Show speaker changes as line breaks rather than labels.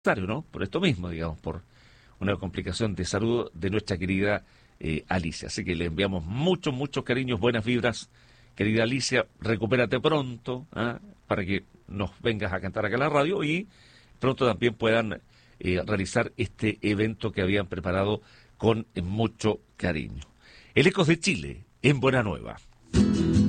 ¿no? Por esto mismo, digamos, por una complicación de salud de nuestra querida Alicia. Así que le enviamos muchos, muchos cariños, buenas vibras. Querida Alicia, recupérate pronto, ¿ah? Para que nos vengas a cantar acá en la radio y pronto también puedan realizar este evento que habían preparado con mucho cariño. El Ecos de Chile, en Buena Nueva.